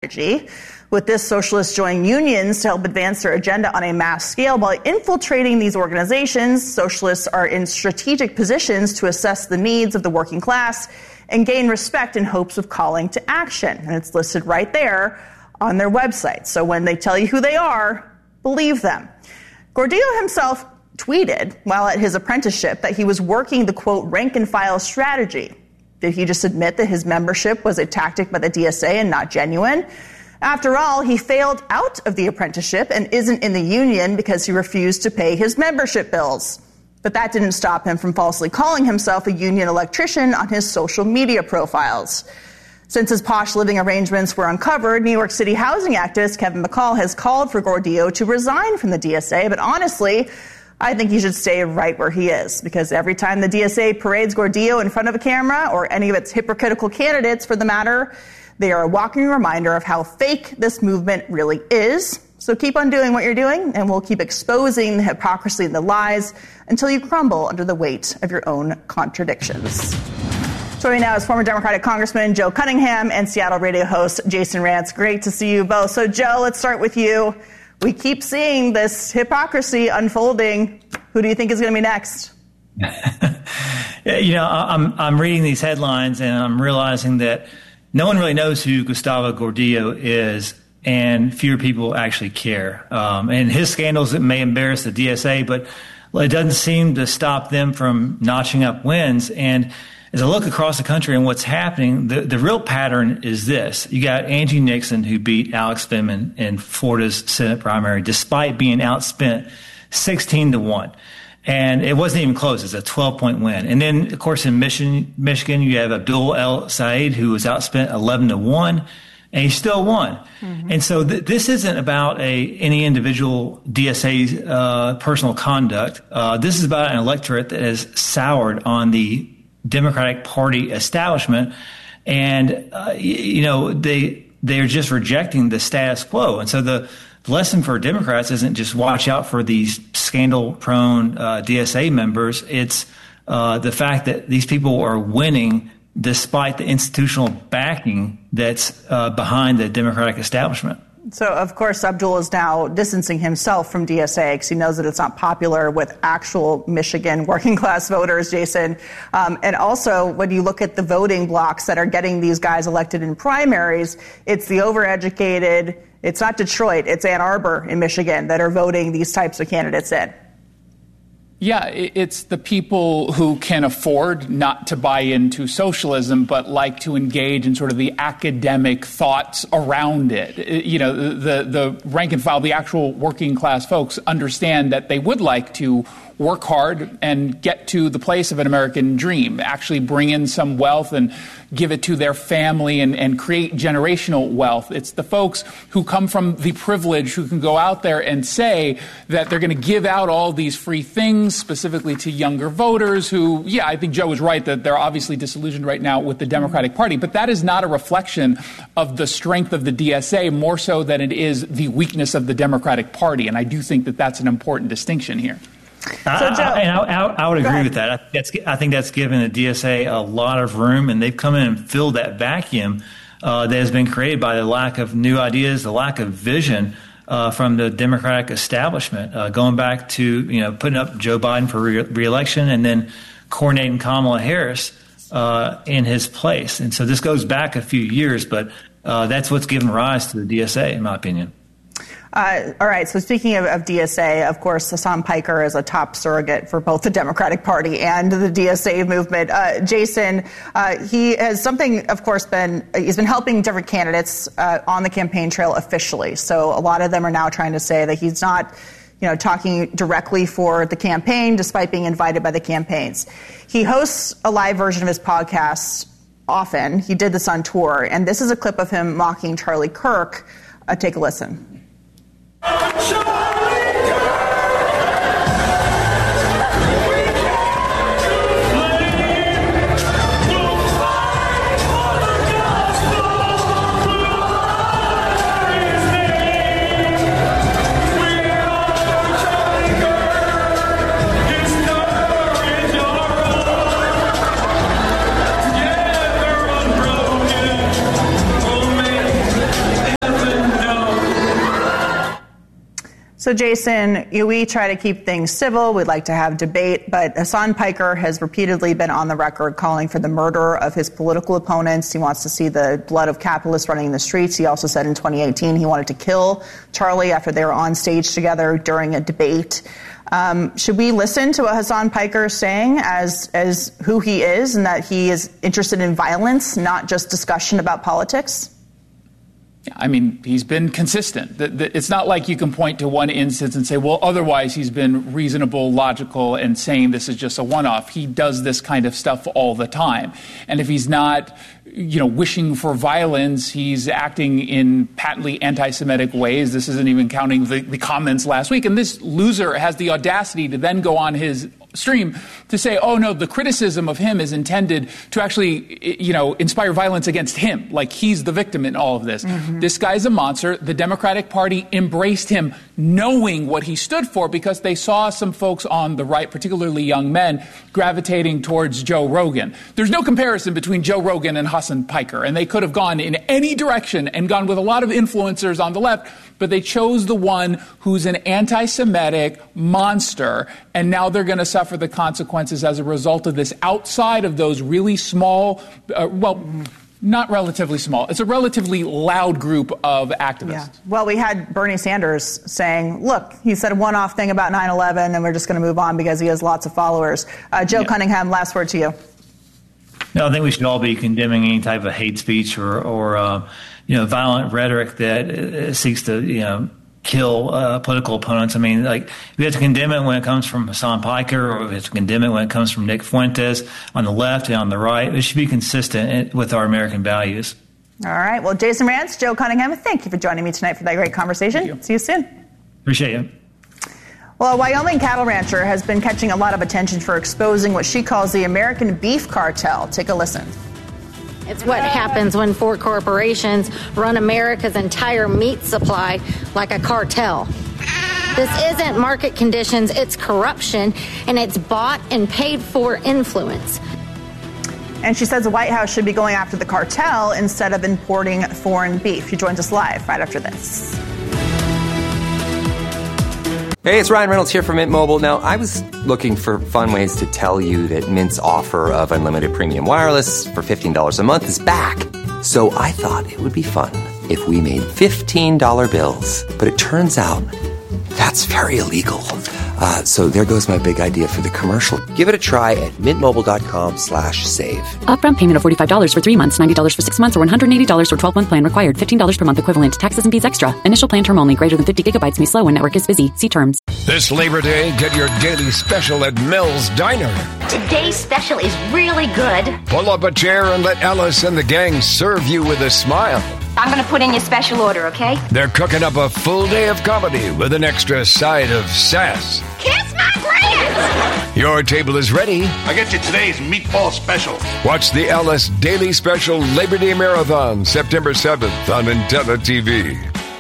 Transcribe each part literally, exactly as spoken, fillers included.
strategy. With this, socialists join unions to help advance their agenda on a mass scale. By infiltrating these organizations, socialists are in strategic positions to assess the needs of the working class and gain respect in hopes of calling to action. And it's listed right there on their website. So when they tell you who they are, believe them. Gordillo himself tweeted while at his apprenticeship that he was working the, quote, rank and file strategy. Did he just admit that his membership was a tactic by the D S A and not genuine? After all, he failed out of the apprenticeship and isn't in the union because he refused to pay his membership bills. But that didn't stop him from falsely calling himself a union electrician on his social media profiles. Since his posh living arrangements were uncovered, New York City housing activist Kevin McCall has called for Gordillo to resign from the D S A. But honestly, I think he should stay right where he is, because every time the D S A parades Gordillo in front of a camera, or any of its hypocritical candidates for the matter, they are a walking reminder of how fake this movement really is. So keep on doing what you're doing, and we'll keep exposing the hypocrisy and the lies until you crumble under the weight of your own contradictions. Joining now is former Democratic Congressman Joe Cunningham and Seattle radio host Jason Rantz. Great to see you both. So, Joe, let's start with you. We keep seeing this hypocrisy unfolding. Who do you think is going to be next? You know, I'm I'm reading these headlines and I'm realizing that no one really knows who Gustavo Gordillo is, and fewer people actually care. Um, and his scandals, it may embarrass the D S A, but it doesn't seem to stop them from notching up wins. And as I look across the country and what's happening, the, the real pattern is this. You got Angie Nixon, who beat Alex Vindman in Florida's Senate primary, despite being outspent sixteen to one. And it wasn't even close. It's a twelve-point win. And then, of course, in Michigan, Michigan, you have Abdul El Sayed, who was outspent eleven to one, and he still won. Mm-hmm. And so th- this isn't about a any individual D S A's uh, personal conduct. Uh, this is about an electorate that has soured on the Democratic Party establishment, and uh, you know they they are just rejecting the status quo. And so the lesson for Democrats isn't just watch out for these scandal-prone uh, D S A members. It's uh, the fact that these people are winning despite the institutional backing that's uh, behind the Democratic establishment. So, of course, Abdul is now distancing himself from D S A because he knows that it's not popular with actual Michigan working-class voters, Jason. Um, and also, when you look at the voting blocks that are getting these guys elected in primaries, it's the overeducated. It's not Detroit, it's Ann Arbor in Michigan that are voting these types of candidates in. Yeah, it's the people who can afford not to buy into socialism, but like to engage in sort of the academic thoughts around it. You know, the, the rank and file, the actual working class folks understand that they would like to work hard and get to the place of an American dream, actually bring in some wealth and give it to their family and, and create generational wealth. It's the folks who come from the privilege who can go out there and say that they're going to give out all these free things specifically to younger voters who, yeah, I think Joe was right that they're obviously disillusioned right now with the Democratic Party, but that is not a reflection of the strength of the D S A, more so than it is the weakness of the Democratic Party. And I do think that that's an important distinction here. So, Joe, I, and I, I, I would agree with that. I, that's, I think that's given the D S A a lot of room, and they've come in and filled that vacuum uh, that has been created by the lack of new ideas, the lack of vision uh, from the Democratic establishment, uh, going back to you know putting up Joe Biden for re- re-election and then coordinating Kamala Harris uh, in his place. And so this goes back a few years, but uh, that's what's given rise to the D S A, in my opinion. Uh, all right. So speaking of, of D S A, of course, Hassan Piker is a top surrogate for both the Democratic Party and the D S A movement. Uh, Jason, uh, he has something, of course, been he's been helping different candidates uh, on the campaign trail officially. So a lot of them are now trying to say that he's not, you know, talking directly for the campaign, despite being invited by the campaigns. He hosts a live version of his podcast often. He did this on tour, and this is a clip of him mocking Charlie Kirk. Uh, take a listen. So, Jason, you know, we try to keep things civil. We'd like to have debate, but Hasan Piker has repeatedly been on the record calling for the murder of his political opponents. He wants to see the blood of capitalists running in the streets. He also said in twenty eighteen he wanted to kill Charlie after they were on stage together during a debate. Um, should we listen to what Hasan Piker is saying as as who he is and that he is interested in violence, not just discussion about politics? I mean, he's been consistent. It's not like you can point to one instance and say, well, otherwise he's been reasonable, logical, and saying this is just a one-off. He does this kind of stuff all the time. And if he's not, you know, wishing for violence, he's acting in patently anti-Semitic ways. This isn't even counting the, the comments last week. And this loser has the audacity to then go on his stream to say, oh, no, the criticism of him is intended to actually, you know, inspire violence against him, like he's the victim in all of this. Mm-hmm. This guy's a monster. The Democratic Party embraced him knowing what he stood for because they saw some folks on the right, particularly young men, gravitating towards Joe Rogan. There's no comparison between Joe Rogan and Hasan Piker, and they could have gone in any direction and gone with a lot of influencers on the left, but they chose the one who's an anti-Semitic monster, and now they're going to suffer the consequences as a result of this outside of those really small, uh, well, not relatively small. It's a relatively loud group of activists. Yeah. Well, we had Bernie Sanders saying, look, he said a one-off thing about nine eleven, and we're just going to move on because he has lots of followers. Uh, Joe yeah. Cunningham, last word to you. No, I think we should all be condemning any type of hate speech or, or uh, you know, violent rhetoric that uh, seeks to, you know, kill uh, political opponents. I mean, like, we have to condemn it when it comes from Hasan Piker, or we have to condemn it when it comes from Nick Fuentes on the left and on the right. It should be consistent with our American values. All right. Well, Jason Rantz, Joe Cunningham, thank you for joining me tonight for that great conversation. You. See you soon. Appreciate it. Well, a Wyoming cattle rancher has been catching a lot of attention for exposing what she calls the American beef cartel. Take a listen. It's what happens when four corporations run America's entire meat supply like a cartel. This isn't market conditions, it's corruption, and it's bought and paid for influence. And she says the White House should be going after the cartel instead of importing foreign beef. She joins us live right after this. Hey, it's Ryan Reynolds here from Mint Mobile. Now, I was looking for fun ways to tell you that Mint's offer of unlimited premium wireless for fifteen dollars a month is back. So I thought it would be fun if we made fifteen dollar bills. But it turns out that's very illegal. Uh, so there goes my big idea for the commercial. Give it a try at mintmobile.com slash save. Upfront payment of forty-five dollars for three months, ninety dollars for six months, or one hundred eighty dollars for twelve-month plan required. fifteen dollars per month equivalent. Taxes and fees extra. Initial plan term only. Greater than fifty gigabytes may slow when network is busy. See terms. This Labor Day, get your daily special at Mel's Diner. Today's special is really good. Pull up a chair and let Ellis and the gang serve you with a smile. I'm going to put in your special order, okay? They're cooking up a full day of comedy with an extra side of sass. Kiss my grits! Your table is ready. I get you today's meatball special. Watch the Ellis Daily Special Labor Day Marathon, September seventh on Intella T V.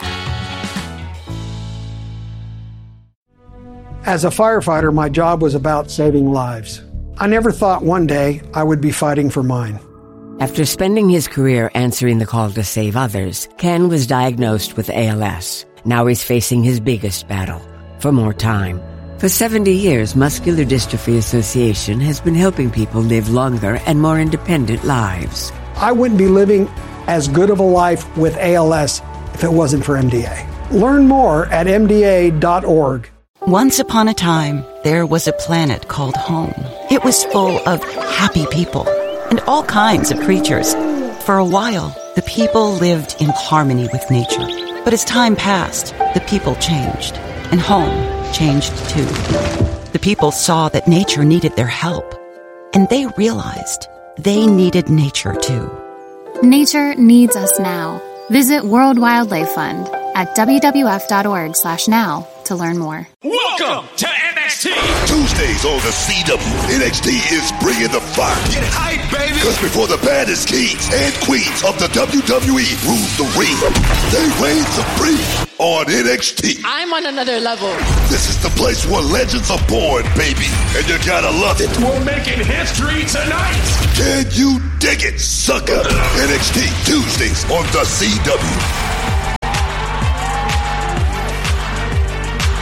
As a firefighter, my job was about saving lives. I never thought one day I would be fighting for mine. After spending his career answering the call to save others, Ken was diagnosed with A L S. Now he's facing his biggest battle, for more time. For seventy years, Muscular Dystrophy Association has been helping people live longer and more independent lives. I wouldn't be living as good of a life with A L S if it wasn't for M D A. Learn more at M D A dot org. Once upon a time, there was a planet called home. It was full of happy people and all kinds of creatures. For a while, the people lived in harmony with nature. But as time passed, the people changed, and home changed too. The people saw that nature needed their help, and they realized they needed nature too. Nature needs us now. Visit World Wildlife Fund at w w f dot org slash now to learn more. Welcome to N X T! Tuesdays on the C W, N X T is bringing the fire. Get hype, baby! Because before the baddest kings and queens of the W W E rule the ring, they reign supreme on N X T. I'm on another level. This is the place where legends are born, baby, and you gotta love it. We're making history tonight! Can you dig it, sucker? N X T, Tuesdays on the C W.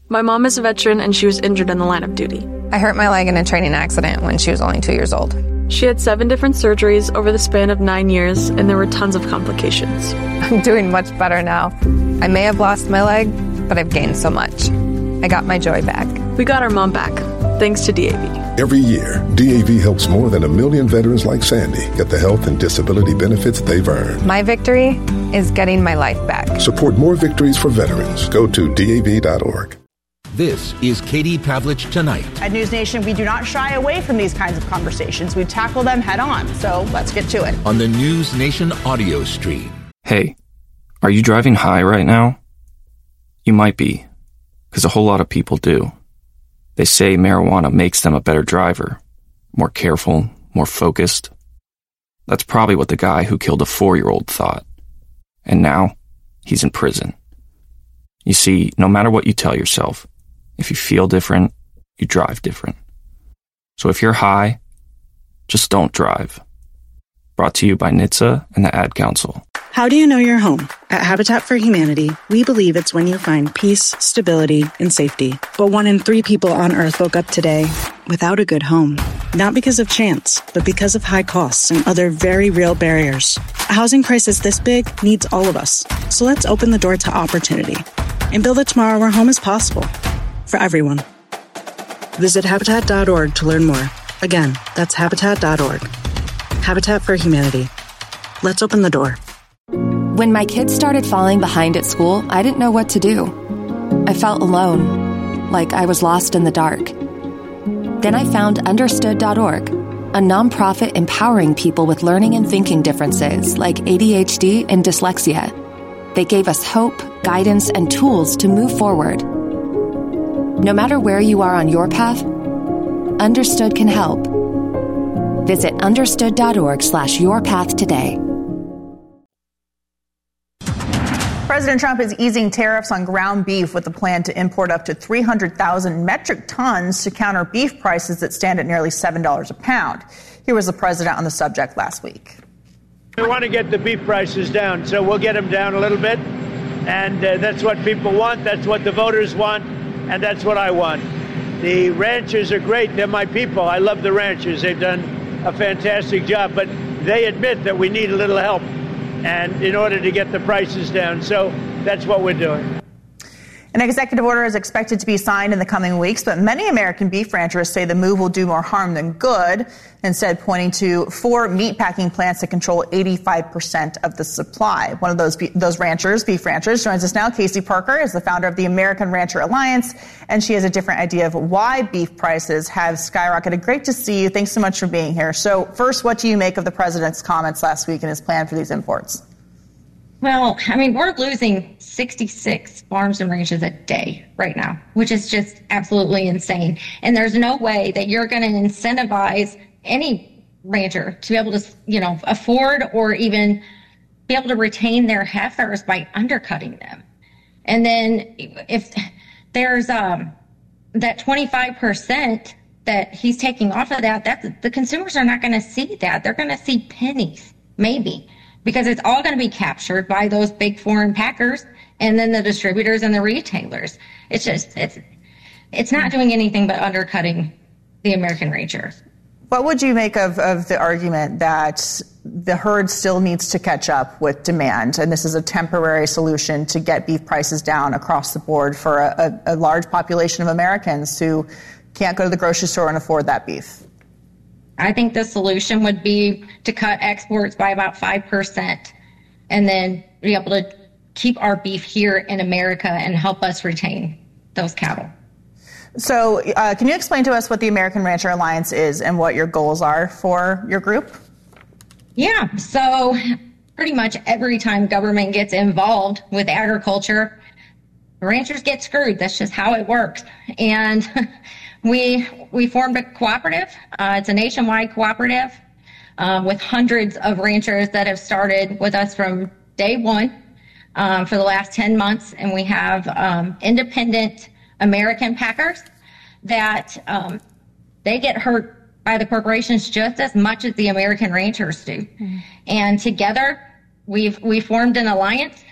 My mom is a veteran and she was injured in the line of duty. I hurt my leg in a training accident when she was only two years old. She had seven different surgeries over the span of nine years, and there were tons of complications. I'm doing much better now. I may have lost my leg, but I've gained so much. I got my joy back. We got our mom back, thanks to D A V. Every year, D A V helps more than a million veterans like Sandy get the health and disability benefits they've earned. My victory is getting my life back. Support more victories for veterans. Go to D A V dot org. This is Katie Pavlich Tonight. At News Nation, we do not shy away from these kinds of conversations. We tackle them head on. So let's get to it. On the News Nation audio stream. Hey, are you driving high right now? You might be, because a whole lot of people do. They say marijuana makes them a better driver, more careful, more focused. That's probably what the guy who killed a four-year-old thought. And now, he's in prison. You see, no matter what you tell yourself, if you feel different, you drive different. So if you're high, just don't drive. Brought to you by N H T S A and the Ad Council. How do you know you're home? At Habitat for Humanity, we believe it's when you find peace, stability, and safety. But one in three people on Earth woke up today without a good home. Not because of chance, but because of high costs and other very real barriers. A housing crisis this big needs all of us. So let's open the door to opportunity and build a tomorrow where home is possible. For everyone. Visit Habitat dot org to learn more. Again, that's Habitat dot org. Habitat for Humanity. Let's open the door. When my kids started falling behind at school, I didn't know what to do. I felt alone, like I was lost in the dark. Then I found Understood dot org, a nonprofit empowering people with learning and thinking differences like A D H D and dyslexia. They gave us hope, guidance, and tools to move forward. No matter where you are on your path, Understood can help. Visit understood dot org slash your path today. President Trump is easing tariffs on ground beef with a plan to import up to three hundred thousand metric tons to counter beef prices that stand at nearly seven dollars a pound. Here was the president on the subject last week. We want to get the beef prices down, so we'll get them down a little bit. And uh, that's what people want. That's what the voters want. And that's what I want. The ranchers are great. They're my people. I love the ranchers. They've done a fantastic job. But they admit that we need a little help and in order to get the prices down. So that's what we're doing. An executive order is expected to be signed in the coming weeks, but many American beef ranchers say the move will do more harm than good, instead pointing to four meatpacking plants that control eighty-five percent of the supply. One of those those ranchers, beef ranchers, joins us now. Casey Parker is the founder of the American Rancher Alliance, and she has a different idea of why beef prices have skyrocketed. Great to see you. Thanks so much for being here. So first, what do you make of the president's comments last week and his plan for these imports? Well, I mean, we're losing sixty-six farms and ranches a day right now, which is just absolutely insane. And there's no way that you're going to incentivize any rancher to be able to, you know, afford or even be able to retain their heifers by undercutting them. And then if there's um, that twenty-five percent that he's taking off of that, that's, the consumers are not going to see that. They're going to see pennies, maybe. Because it's all going to be captured by those big foreign packers and then the distributors and the retailers. It's just, it's it's not doing anything but undercutting the American rancher. What would you make of, of the argument that the herd still needs to catch up with demand, and this is a temporary solution to get beef prices down across the board for a, a, a large population of Americans who can't go to the grocery store and afford that beef? I think the solution would be to cut exports by about five percent and then be able to keep our beef here in America and help us retain those cattle. So uh, can you explain to us what the American Rancher Alliance is and what your goals are for your group? Yeah, so pretty much every time government gets involved with agriculture, ranchers get screwed. That's just how it works. And We we formed a cooperative. Uh, it's a nationwide cooperative um, with hundreds of ranchers that have started with us from day one um, for the last ten months. And we have um, independent American packers that um, they get hurt by the corporations just as much as the American ranchers do. Mm-hmm. And together we've we formed an alliance